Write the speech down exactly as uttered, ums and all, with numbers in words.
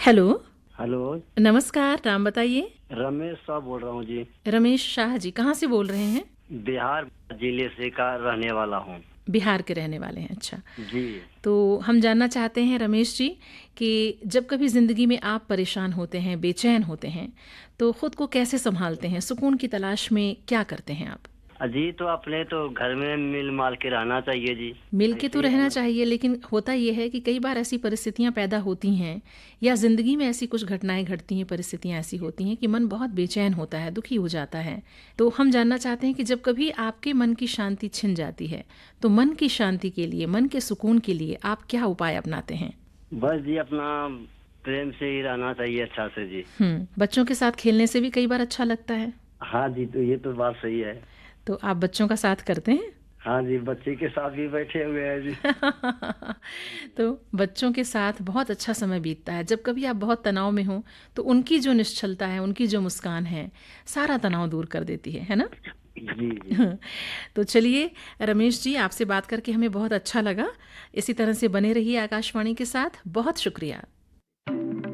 Hello. Hello. नमस्कार, नाम बताइए। रमेश साहब बोल रहा हूँ जी। रमेश शाह जी, कहाँ से बोल रहे हैं? बिहार जिले से का रहने वाला हूँ। बिहार के रहने वाले हैं, अच्छा। जी। तो हम जानना चाहते हैं रमेश जी कि जब कभी ज़िंदगी में आप परेशान होते हैं, बेचैन होते हैं, तो ख़ुद को कैसे संभालते हैं? सुकून की तलाश में क्या करते हैं आप? जी, तो अपने तो घर में मिल माल के रहना चाहिए जी। मिल के ऐसे तो ही रहना रहना। चाहिए, लेकिन होता ये है कि कई बार ऐसी परिस्थितियां पैदा होती हैं या ज़िंदगी में ऐसी कुछ घटनाएं घटती हैं, परिस्थितियां ऐसी होती हैं कि मन बहुत बेचैन होता है, दुखी हो जाता है। तो हम जानना चाहते हैं कि जब कभी आपके मन की शांति छिन जाती है, तो मन की शांति के लिए, मन के सुकून के लिए आप क्या उपाय अपनाते हैं? बस जी, अपना प्रेम से ही रहना चाहिए अच्छा से जी। हम्म बच्चों के साथ खेलने से भी कई बार अच्छा लगता है। हाँ जी, तो ये तो बात सही है। तो आप बच्चों का साथ करते हैं? हाँ जी, बच्चे के साथ भी बैठे हुए हैं जी। तो बच्चों के साथ बहुत अच्छा समय बीतता है। जब कभी आप बहुत तनाव में हो, तो उनकी जो निश्चलता है, उनकी जो मुस्कान है, सारा तनाव दूर कर देती है, है ना? जी जी। तो चलिए रमेश जी, आपसे बात करके हमें बहुत अच्छा लगा। इसी तरह से बने रहिए आकाशवाणी के साथ। बहुत शुक्रिया।